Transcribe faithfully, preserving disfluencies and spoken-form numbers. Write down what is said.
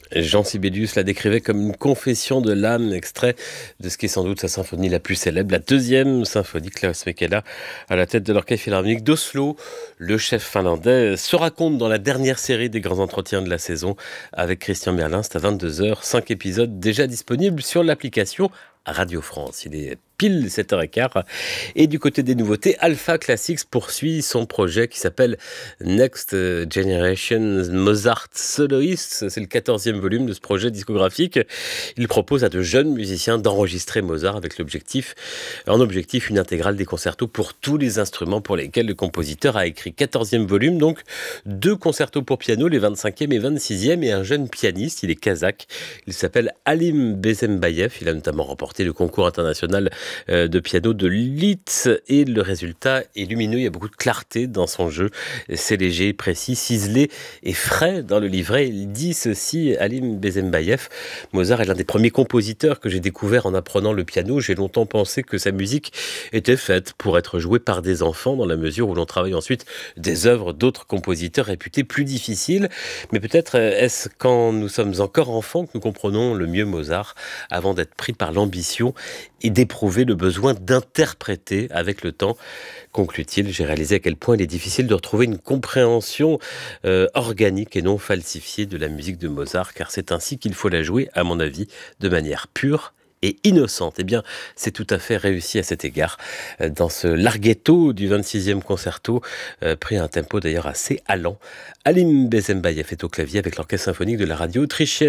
Jean Sibelius la décrivait comme une confession de l'âme, extrait de ce qui est sans doute sa symphonie la plus célèbre, la deuxième symphonie. Klaus Mekela, à la tête de l'Orchestre Philharmonique d'Oslo. Le chef finlandais se raconte dans la dernière série des grands entretiens de la saison avec Christian Merlin. C'est à vingt-deux heures, cinq épisodes déjà disponibles sur l'application Radio France. Il est pile sept heures quinze. Et du côté des nouveautés, Alpha Classics poursuit son projet qui s'appelle Next Generation Mozart Soloists. C'est le quatorzième volume de ce projet discographique. Il propose à de jeunes musiciens d'enregistrer Mozart avec l'objectif, en objectif, une intégrale des concertos pour tous les instruments pour lesquels le compositeur a écrit. quatorzième volume, donc deux concertos pour piano, les vingt-cinquième et vingt-sixième, et un jeune pianiste, il est kazakh. Il s'appelle Alim Bezembayev. Il a notamment remporté le concours international de piano de Leeds et le résultat est lumineux. Il y a beaucoup de clarté dans son jeu. C'est léger, précis, ciselé et frais dans le livret. Il dit ceci, Alim Bezembayev: Mozart est l'un des premiers compositeurs que j'ai découvert en apprenant le piano. J'ai longtemps pensé que sa musique était faite pour être jouée par des enfants, dans la mesure où l'on travaille ensuite des œuvres d'autres compositeurs réputés plus difficiles. Mais peut-être est-ce quand nous sommes encore enfants que nous comprenons le mieux Mozart, avant d'être pris par l'ambition et d'éprouver le besoin d'interpréter avec le temps. Conclut-il, j'ai réalisé à quel point il est difficile de retrouver une compréhension euh, organique et non falsifiée de la musique de Mozart, car c'est ainsi qu'il faut la jouer, à mon avis, de manière pure et innocente. Eh bien, c'est tout à fait réussi à cet égard. Dans ce larghetto du vingt-sixième concerto, euh, pris à un tempo d'ailleurs assez allant, Alim Bezembayev est au clavier avec l'orchestre symphonique de la radio autrichienne.